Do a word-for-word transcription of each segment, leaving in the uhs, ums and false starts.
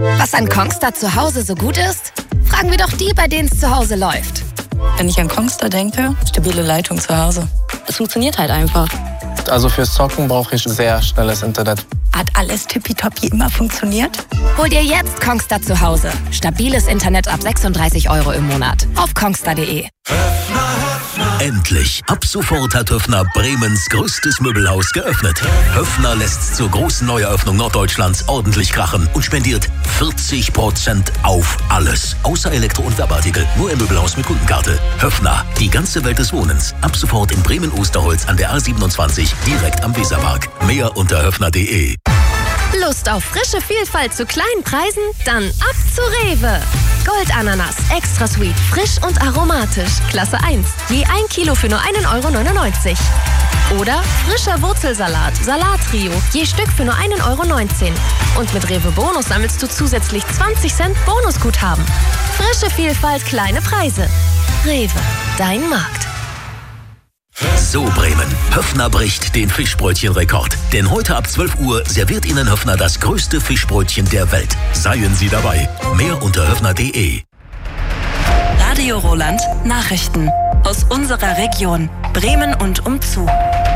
Was an Kongstar zu Hause so gut ist? Fragen wir doch die, bei denen es zu Hause läuft. Wenn ich an Kongstar denke, stabile Leitung zu Hause. Es funktioniert halt einfach. Also fürs Zocken brauche ich sehr schnelles Internet. Hat alles tippitoppi immer funktioniert? Hol dir jetzt Kongstar zu Hause. Stabiles Internet ab sechsunddreißig Euro im Monat. Auf kongstar punkt de. Endlich! Ab sofort hat Höffner Bremens größtes Möbelhaus geöffnet. Höffner lässt zur großen Neueröffnung Norddeutschlands ordentlich krachen und spendiert vierzig Prozent auf alles. Außer Elektro- und Werbeartikel. Nur im Möbelhaus mit Kundenkarte. Höffner, die ganze Welt des Wohnens. Ab sofort in Bremen-Osterholz an der A siebenundzwanzig, direkt am Weserpark. Mehr unter höffner punkt de. Lust auf frische Vielfalt zu kleinen Preisen? Dann ab zu Rewe. Goldananas, extra sweet, frisch und aromatisch. Klasse eins. Je ein Kilo für nur einen Euro neunundneunzig. Oder frischer Wurzelsalat, Salattrio. Je Stück für nur einen Euro neunzehn. Und mit Rewe Bonus sammelst du zusätzlich zwanzig Cent Bonusguthaben. Frische Vielfalt, kleine Preise. Rewe, dein Markt. So Bremen, Höffner bricht den Fischbrötchenrekord. Denn heute ab zwölf Uhr serviert Ihnen Höffner das größte Fischbrötchen der Welt. Seien Sie dabei. Mehr unter höffner punkt de. Radio Roland Nachrichten aus unserer Region, Bremen und umzu.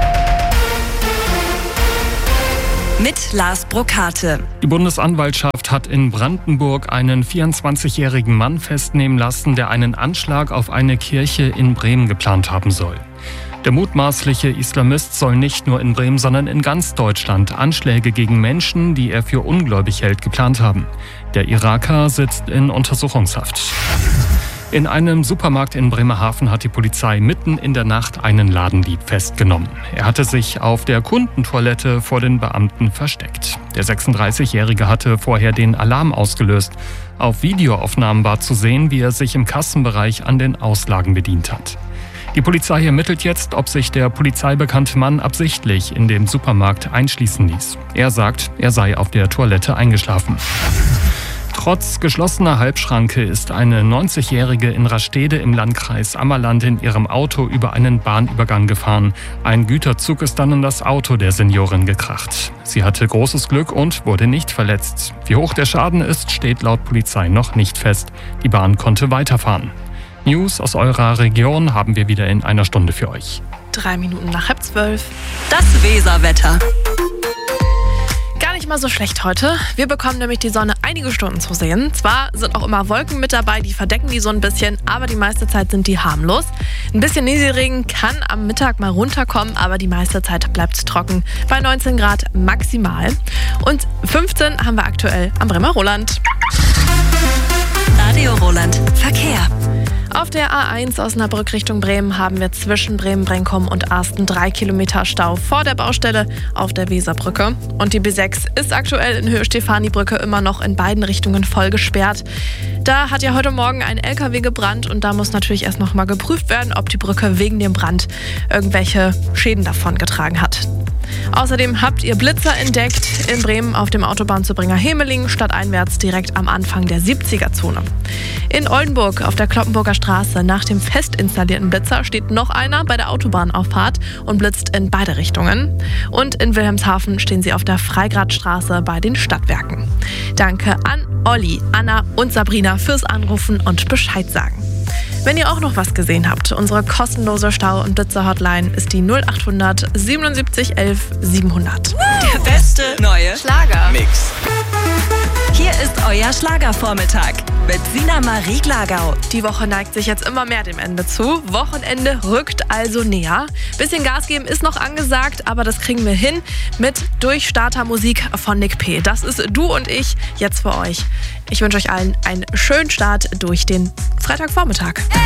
Mit Lars Brokate. Die Bundesanwaltschaft hat in Brandenburg einen vierundzwanzigjährigen Mann festnehmen lassen, der einen Anschlag auf eine Kirche in Bremen geplant haben soll. Der mutmaßliche Islamist soll nicht nur in Bremen, sondern in ganz Deutschland Anschläge gegen Menschen, die er für ungläubig hält, geplant haben. Der Iraker sitzt in Untersuchungshaft. In einem Supermarkt in Bremerhaven hat die Polizei mitten in der Nacht einen Ladendieb festgenommen. Er hatte sich auf der Kundentoilette vor den Beamten versteckt. Der sechsunddreißigjährige hatte vorher den Alarm ausgelöst. Auf Videoaufnahmen war zu sehen, wie er sich im Kassenbereich an den Auslagen bedient hat. Die Polizei ermittelt jetzt, ob sich der polizeibekannte Mann absichtlich in dem Supermarkt einschließen ließ. Er sagt, er sei auf der Toilette eingeschlafen. Trotz geschlossener Halbschranke ist eine neunzigjährige in Rastede im Landkreis Ammerland in ihrem Auto über einen Bahnübergang gefahren. Ein Güterzug ist dann in das Auto der Seniorin gekracht. Sie hatte großes Glück und wurde nicht verletzt. Wie hoch der Schaden ist, steht laut Polizei noch nicht fest. Die Bahn konnte weiterfahren. News aus eurer Region haben wir wieder in einer Stunde für euch. Drei Minuten nach halb zwölf. Das Weserwetter. Gar nicht mal so schlecht heute. Wir bekommen nämlich die Sonne einige Stunden zu sehen. Zwar sind auch immer Wolken mit dabei, die verdecken die so ein bisschen, aber die meiste Zeit sind die harmlos. Ein bisschen Nieselregen kann am Mittag mal runterkommen, aber die meiste Zeit bleibt es trocken. Bei neunzehn Grad maximal. Und fünfzehn haben wir aktuell am Bremer Roland. Radio Roland Verkehr. Auf der A eins Osnabrück Richtung Bremen haben wir zwischen Bremen-Brenkum und Arsten drei Kilometer Stau vor der Baustelle auf der Weserbrücke. Und die B sechs ist aktuell in Höhe Stefani-Brücke immer noch in beiden Richtungen voll gesperrt. Da hat ja heute Morgen ein L K W gebrannt und da muss natürlich erst noch mal geprüft werden, ob die Brücke wegen dem Brand irgendwelche Schäden davongetragen hat. Außerdem habt ihr Blitzer entdeckt in Bremen auf dem Autobahnzubringer Hemeling stadteinwärts direkt am Anfang der siebziger-Zone. In Oldenburg auf der Kloppenburger Straße nach dem fest installierten Blitzer steht noch einer bei der Autobahnauffahrt und blitzt in beide Richtungen. Und in Wilhelmshaven stehen sie auf der Freigradstraße bei den Stadtwerken. Danke an Olli, Anna und Sabrina fürs Anrufen und Bescheid sagen. Wenn ihr auch noch was gesehen habt, unsere kostenlose Stau- und Blitzer-Hotline ist die null achthundert siebenundsiebzig elf siebenhundert. Der beste neue Schlager. Mix. Hier ist euer Schlagervormittag mit Sina Marie Glagau. Die Woche neigt sich jetzt immer mehr dem Ende zu. Wochenende rückt also näher. Bisschen Gas geben ist noch angesagt, aber das kriegen wir hin mit Durchstartermusik von Nick P. Das ist Du und ich jetzt für euch. Ich wünsche euch allen einen schönen Start durch den Freitagvormittag.